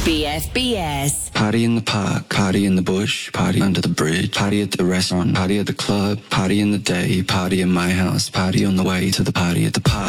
BFBS. Party in the park, party in the bush, party under the bridge, party at the restaurant, party at the club, party in the day, party in my house, party on the way to the party at the park.